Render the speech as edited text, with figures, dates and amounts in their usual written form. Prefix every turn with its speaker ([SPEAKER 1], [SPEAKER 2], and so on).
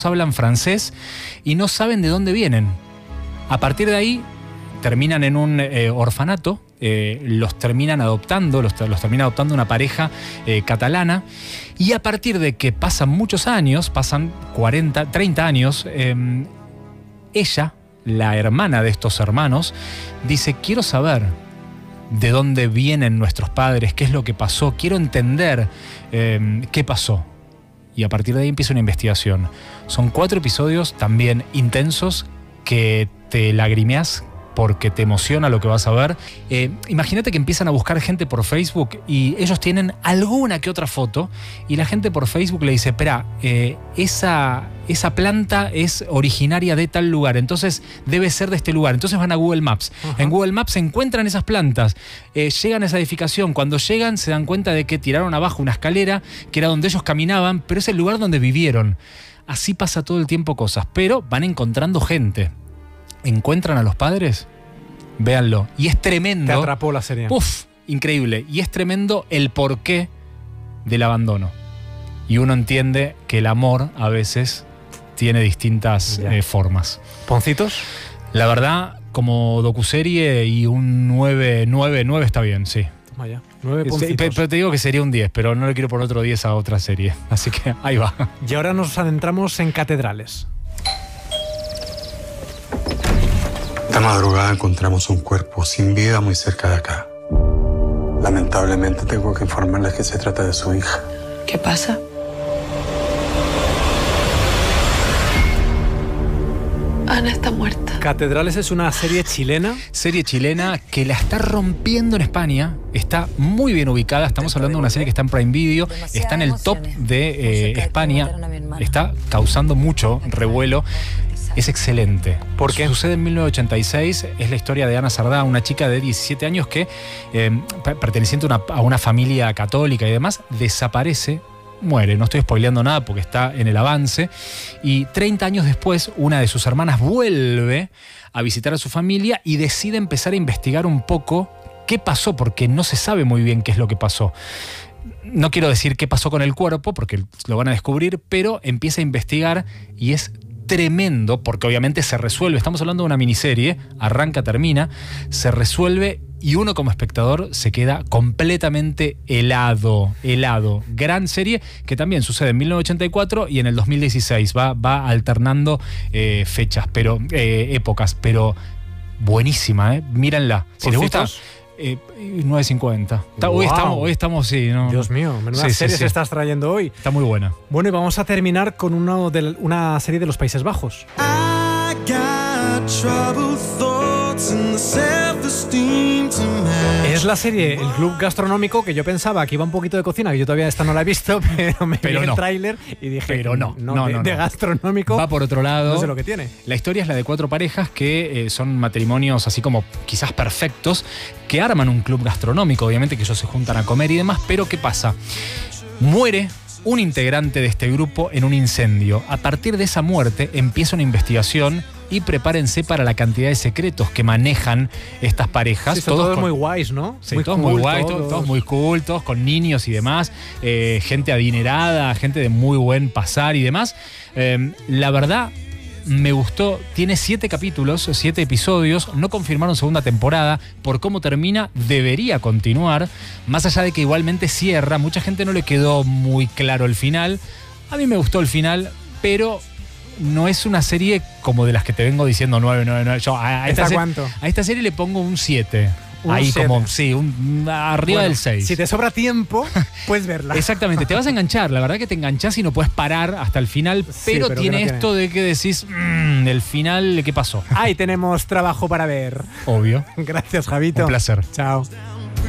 [SPEAKER 1] hablan francés y no saben de dónde vienen. A partir de ahí terminan en un orfanato, los terminan adoptando, los termina adoptando una pareja catalana, y a partir de que pasan muchos años, pasan 40, 30 años, ella, la hermana de estos hermanos, dice: quiero saber de dónde vienen nuestros padres, qué es lo que pasó, quiero entender qué pasó. Y a partir de ahí empieza una investigación. Son 4 episodios también intensos que te lagrimeas porque te emociona lo que vas a ver. Imagínate que empiezan a buscar gente por Facebook y ellos tienen alguna que otra foto y la gente por Facebook le dice: espera, esa planta es originaria de tal lugar, entonces debe ser de este lugar. Entonces van a Google Maps. En Google Maps encuentran esas plantas, llegan a esa edificación. Cuando llegan se dan cuenta de que tiraron abajo una escalera que era donde ellos caminaban, pero es el lugar donde vivieron. Así pasa todo el tiempo cosas, pero van encontrando gente. ¿Encuentran a los padres? Véanlo. Y es tremendo.
[SPEAKER 2] Te atrapó la serie.
[SPEAKER 1] Uf, increíble. Y es tremendo el porqué del abandono. Y uno entiende que el amor a veces tiene distintas formas.
[SPEAKER 2] ¿Poncitos?
[SPEAKER 1] La verdad, como docuserie y un 9 está bien, sí.
[SPEAKER 2] Toma ya. 9 poncitos.
[SPEAKER 1] Pero te digo que sería un 10, pero no le quiero poner otro 10 a otra serie. Así que ahí va.
[SPEAKER 2] Y ahora nos adentramos en Catedrales.
[SPEAKER 3] Esta madrugada encontramos un cuerpo sin vida muy cerca de acá. Lamentablemente tengo que informarles que se trata de su hija.
[SPEAKER 4] ¿Qué pasa? Ana está muerta.
[SPEAKER 2] Catedrales es una serie chilena.
[SPEAKER 1] Serie chilena que la está rompiendo en España. Está muy bien ubicada. Estamos hablando de una serie que está en Prime Video. Está en el top de España. Está causando mucho revuelo. Es excelente.
[SPEAKER 2] ¿Por qué?
[SPEAKER 1] Sucede en 1986. Es la historia de Ana Sardá, una chica de 17 años que, perteneciente a una familia católica y demás, desaparece, muere. No estoy spoileando nada porque está en el avance. Y 30 años después, una de sus hermanas vuelve a visitar a su familia y decide empezar a investigar un poco qué pasó, porque no se sabe muy bien qué es lo que pasó. No quiero decir qué pasó con el cuerpo, porque lo van a descubrir, pero empieza a investigar y es tremendo, porque obviamente se resuelve. Estamos hablando de una miniserie, arranca, termina, se resuelve y uno como espectador se queda completamente helado. Gran serie que también sucede en 1984 y en el 2016. Va alternando fechas, pero épocas, pero buenísima, Mírenla. Si les gusta, 9.50.
[SPEAKER 2] Wow.
[SPEAKER 1] Hoy estamos, sí, ¿no?
[SPEAKER 2] Dios mío, menuda serie se estás trayendo hoy.
[SPEAKER 1] Está muy buena.
[SPEAKER 2] Bueno, y vamos a terminar con una serie de los Países Bajos. Es la serie El Club Gastronómico, que yo pensaba que iba un poquito de cocina, que yo todavía esta no la he visto, pero vi el tráiler y dije,
[SPEAKER 1] pero no,
[SPEAKER 2] de gastronómico.
[SPEAKER 1] Va por otro lado.
[SPEAKER 2] No sé lo que tiene.
[SPEAKER 1] La historia es la de 4 parejas que son matrimonios así como quizás perfectos, que arman un club gastronómico, obviamente que ellos se juntan a comer y demás, pero ¿qué pasa? Muere un integrante de este grupo en un incendio. A partir de esa muerte empieza una investigación y prepárense para la cantidad de secretos que manejan estas parejas.
[SPEAKER 2] Sí, todos muy guays, ¿no?
[SPEAKER 1] Sí, todos muy guays, todos muy cultos, con niños y demás, gente adinerada, gente de muy buen pasar y demás. La verdad, me gustó. Tiene 7 capítulos, 7 episodios. No confirmaron segunda temporada. Por cómo termina, debería continuar. Más allá de que igualmente cierra. Mucha gente no le quedó muy claro el final. A mí me gustó el final, pero no es una serie como de las que te vengo diciendo 9. Yo a esta serie le pongo un 7. Ahí 7. Como, sí, arriba del 6.
[SPEAKER 2] Si te sobra tiempo, puedes verla.
[SPEAKER 1] Exactamente, te vas a enganchar. La verdad que te enganchás y no puedes parar hasta el final, pero tiene esto de que decís, el final, ¿qué pasó?
[SPEAKER 2] Ahí tenemos trabajo para ver.
[SPEAKER 1] Obvio.
[SPEAKER 2] Gracias, Javito.
[SPEAKER 1] Un placer.
[SPEAKER 2] Chao.